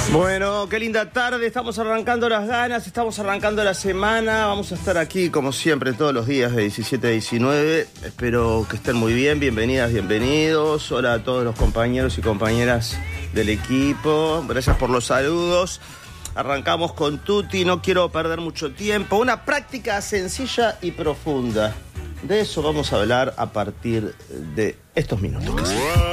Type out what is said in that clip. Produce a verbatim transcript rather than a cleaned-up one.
Bueno, qué linda tarde, estamos arrancando las ganas, estamos arrancando la semana, vamos a estar aquí como siempre todos los días de diecisiete a diecinueve, espero que estén muy bien, bienvenidas, bienvenidos, hola a todos los compañeros y compañeras del equipo, gracias por los saludos, arrancamos con Tuti, no quiero perder mucho tiempo, una práctica sencilla y profunda, de eso vamos a hablar a partir de estos minutos que siguen.